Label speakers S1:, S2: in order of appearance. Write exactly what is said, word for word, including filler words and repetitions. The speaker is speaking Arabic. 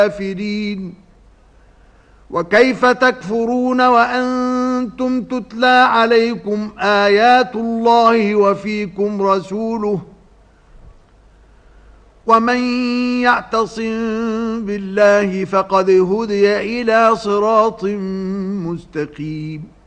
S1: الكافرين وكيف تكفرون وأنتم تتلى عليكم آيات الله وفيكم رسوله ومن يعتصم بالله فقد هدي إلى صراط مستقيم